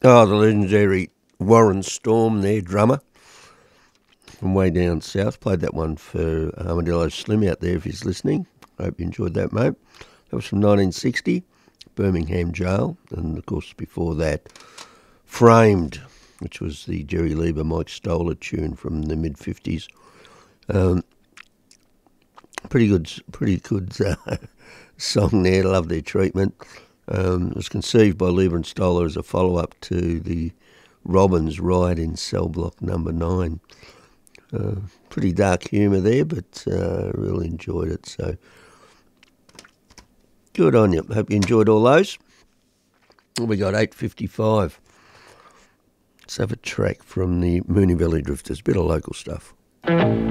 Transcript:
Oh, the legendary Warren Storm, their drummer from way down south. Played that one for Armadillo Slim out there if he's listening. Hope you enjoyed that, mate. That was from 1960, Birmingham Jail. And, of course, before that, Framed, which was the Jerry Lieber, Mike Stoller tune from the mid-50s. Pretty good song there. Love their treatment. It was conceived by Lieber and Stoller as a follow-up to the Robbins Ride in Cell Block Number 9. Pretty dark humour there, but really enjoyed it. So good on you. Hope you enjoyed all those. We got 8:55. Let's have a track from the Moonee Valley Drifters. Bit of local stuff.